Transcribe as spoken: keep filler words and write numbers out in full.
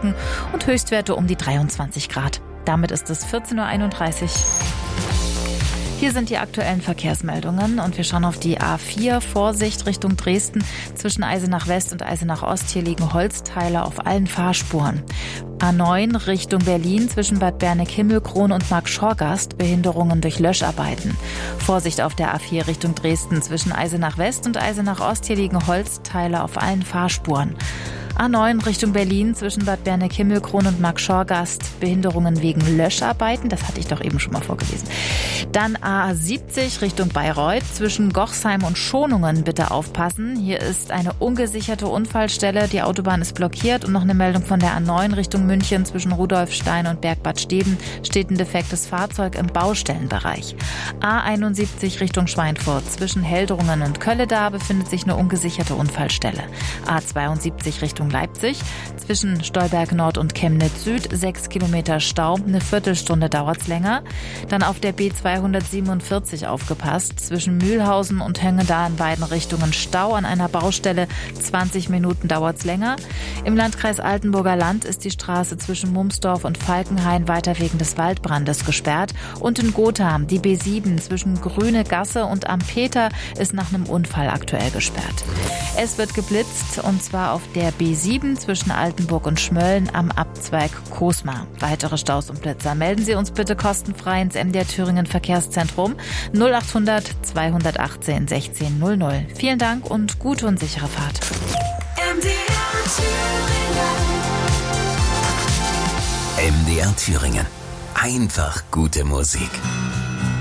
Wolken und Höchstwerte um die dreiundzwanzig Grad. Damit ist es vierzehn Uhr einunddreißig. Hier sind die aktuellen Verkehrsmeldungen und wir schauen auf die A vier, Vorsicht Richtung Dresden. Zwischen Eisenach West und Eisenach Ost, hier liegen Holzteile auf allen Fahrspuren. A neun Richtung Berlin zwischen Bad Berneck-Himmelkron und Marktschorgast, Behinderungen durch Löscharbeiten. Vorsicht auf der A vier Richtung Dresden zwischen Eisenach West und Eisenach Ost, hier liegen Holzteile auf allen Fahrspuren. A neun Richtung Berlin zwischen Bad Berneck-Himmelkron und Marktschorgast, Behinderungen wegen Löscharbeiten, das hatte ich doch eben schon mal vorgelesen. Dann A siebzig Richtung Bayreuth zwischen Gochsheim und Schonungen, bitte aufpassen. Hier ist eine ungesicherte Unfallstelle, die Autobahn ist blockiert und noch eine Meldung von der A neun Richtung München zwischen Rudolfstein und Bergbad Steben steht ein defektes Fahrzeug im Baustellenbereich. A einundsiebzig Richtung Schweinfurt zwischen Heldrungen und Kölleda befindet sich eine ungesicherte Unfallstelle. A zweiundsiebzig Richtung Leipzig zwischen Stolberg Nord und Chemnitz Süd, sechs Kilometer Stau, eine Viertelstunde dauert's länger. Dann auf der B zweihundertsiebenundvierzig aufgepasst, zwischen Mühlhausen und Höngenda in beiden Richtungen Stau an einer Baustelle, zwanzig Minuten dauert's länger. Im Landkreis Altenburger Land ist die Straße zwischen Mumsdorf und Falkenhain weiter wegen des Waldbrandes gesperrt. Und in Gotha, die B sieben zwischen Grüne Gasse und Am Peter ist nach einem Unfall aktuell gesperrt. Es wird geblitzt und zwar auf der B sieben zwischen Altenburg und Schmölln am Abzweig Kosmar. Weitere Staus und Blitzer melden Sie uns bitte kostenfrei ins M D R Thüringen Verkehrszentrum null achthundert zweihundertachtzehn sechzehn null null. Vielen Dank und gute und sichere Fahrt. M D R Thüringen. M D R Thüringen. Einfach gute Musik.